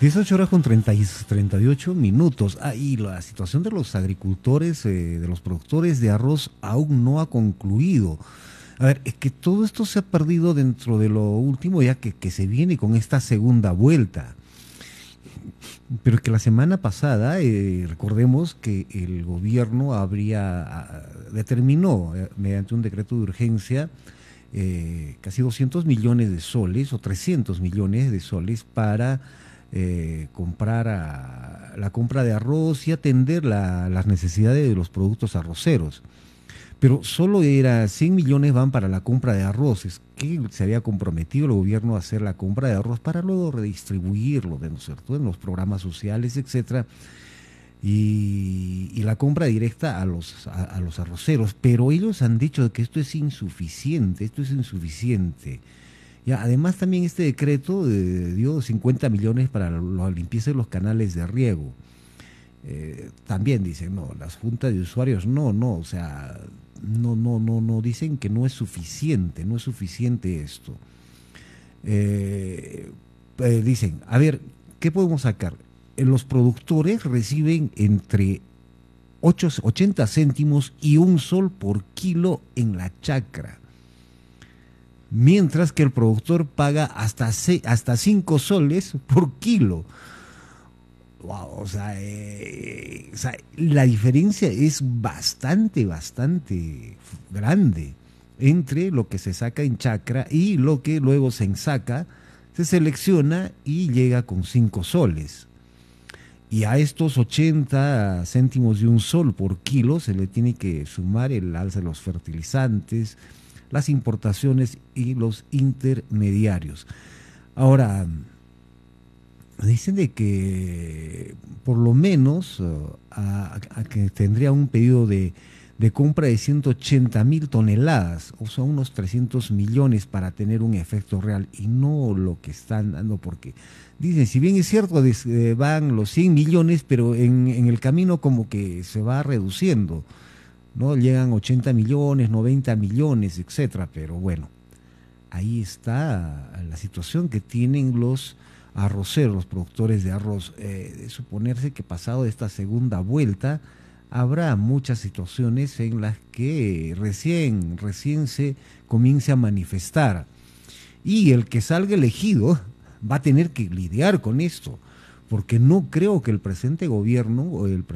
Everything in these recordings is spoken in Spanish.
18 horas con 38 minutos. Y la situación de los agricultores, de los productores de arroz aún no ha concluido. A ver, es que todo esto se ha perdido dentro de lo último ya que se viene con esta segunda vuelta. Pero que la semana pasada, recordemos que el gobierno determinó mediante un decreto de urgencia casi 200 millones de soles o 300 millones de soles para comprar la compra de arroz y atender las necesidades de los productos arroceros. Pero solo 100 millones van para la compra de arroz. Es que se había comprometido el gobierno a hacer la compra de arroz para luego redistribuirlo, ¿no es cierto?, en los programas sociales, etcétera, y la compra directa a los arroceros. Pero ellos han dicho que esto es insuficiente, Ya, además también este decreto dio 50 millones para la limpieza de los canales de riego. También dicen, no, las juntas de usuarios no, o sea, no, dicen que no es suficiente esto. Dicen, a ver, ¿qué podemos sacar? Los productores reciben entre 80 céntimos y 1 sol por kilo en la chacra, mientras que el productor paga hasta 5 soles por kilo. Wow, o sea, la diferencia es bastante grande entre lo que se saca en chacra y lo que luego se ensaca, se selecciona y llega con 5 soles. Y a estos 80 céntimos de 1 sol por kilo se le tiene que sumar el alza de los fertilizantes, las importaciones y los intermediarios. Ahora, dicen de que por lo menos a que tendría un pedido de compra de 180.000 toneladas, o sea, unos 300 millones para tener un efecto real, y no lo que están dando, porque dicen, si bien es cierto, van los 100 millones, pero en el camino como que se va reduciendo, ¿no? Llegan 80 millones, 90 millones, etcétera, pero bueno, ahí está la situación que tienen los arroceros, los productores de arroz. De suponerse que pasado esta segunda vuelta habrá muchas situaciones en las que recién se comience a manifestar, y el que salga elegido va a tener que lidiar con esto, porque no creo que el presente gobierno o el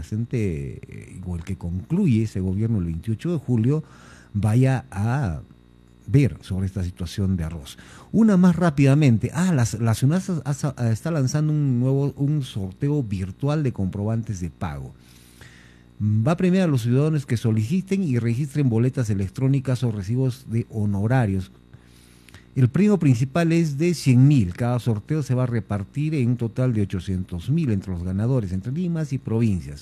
que concluye ese gobierno el 28 de julio vaya a ver sobre esta situación de arroz. Una más rápidamente, la SUNAT está lanzando un sorteo virtual de comprobantes de pago. Va a premiar a los ciudadanos que soliciten y registren boletas electrónicas o recibos de honorarios. El premio principal es de 100.000. Cada sorteo se va a repartir en un total de 800.000 entre los ganadores, entre Limas y provincias.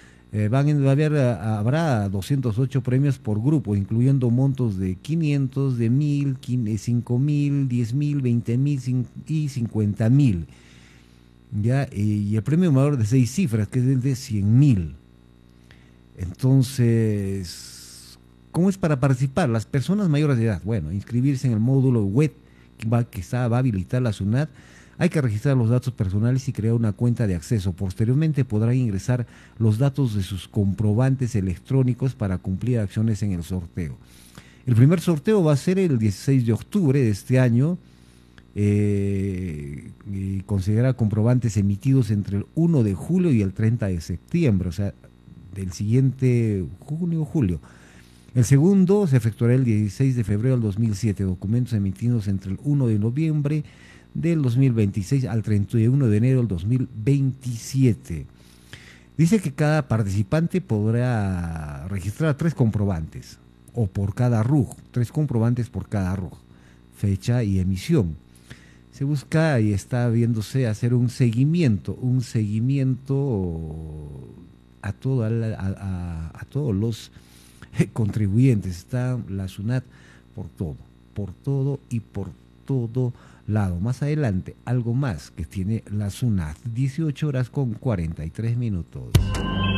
Habrá 208 premios por grupo, incluyendo montos de 500, de 1.000, 5.000, 10.000, 20.000 y 50.000. ¿Ya? Y el premio mayor de 6 cifras, que es el de 100.000. Entonces, ¿cómo es para participar? Las personas mayores de edad, bueno, inscribirse en el módulo web que va a habilitar la SUNAT. Hay que registrar los datos personales y crear una cuenta de acceso. Posteriormente podrán ingresar los datos de sus comprobantes electrónicos para cumplir acciones en el sorteo. El primer sorteo va a ser el 16 de octubre de este año, y considera comprobantes emitidos entre el 1 de julio y el 30 de septiembre, o sea, del siguiente julio. El segundo se efectuará el 16 de febrero del 2007, documentos emitidos entre el 1 de noviembre del 2026 al 31 de enero del 2027. Dice que cada participante podrá registrar 3 comprobantes, o por cada RUJ, 3 comprobantes por cada RUJ, fecha y emisión. Se busca y está viéndose hacer un seguimiento a todos los contribuyentes. Está la SUNAT por todo y por todo lado. Más adelante, algo más que tiene la SUNAT. 18 horas con 43 minutos.